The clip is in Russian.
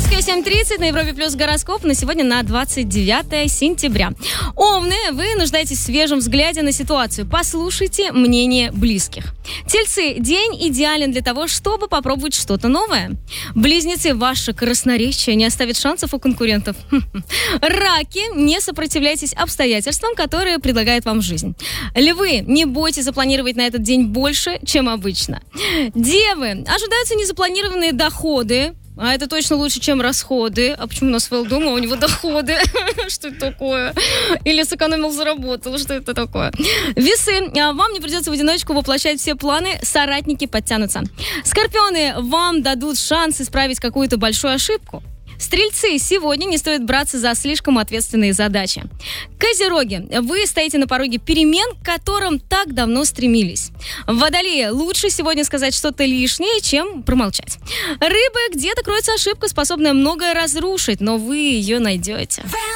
Москве 7:30, на Европе плюс гороскоп на сегодня на 29 сентября. Умные, вы нуждаетесь в свежем взгляде на ситуацию. Послушайте мнение близких. Тельцы, день идеален для того, чтобы попробовать что-то новое. Близнецы, ваше красноречие не оставит шансов у конкурентов. Раки, не сопротивляйтесь обстоятельствам, которые предлагает вам жизнь. Львы, не бойтесь запланировать на этот день больше, чем обычно. Девы, ожидаются незапланированные доходы. А это точно лучше, чем расходы. А почему у нас фейл дома, у него доходы? Что это такое? Или сэкономил, заработал. Что это такое? Весы. Вам не придется в одиночку воплощать все планы. Соратники подтянутся. Скорпионы. Вам дадут шанс исправить какую-то большую ошибку. Стрельцы, сегодня не стоит браться за слишком ответственные задачи. Козероги, вы стоите на пороге перемен, к которым так давно стремились. Водолеи, лучше сегодня сказать что-то лишнее, чем промолчать. Рыбы, где-то кроется ошибка, способная многое разрушить, но вы ее найдете.